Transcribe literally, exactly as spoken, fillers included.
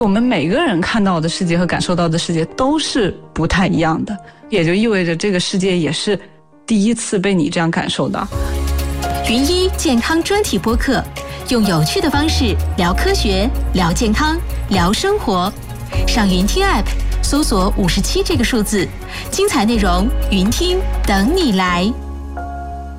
我们每个人看到的世界和感受到的世界都是不太一样的，也就意味着这个世界也是第一次被你这样感受到。 云医健康专题播客，用有趣的方式聊科学、聊健康、聊生活。上云听 App 搜索五十七这个数字，精彩内容云听等你来。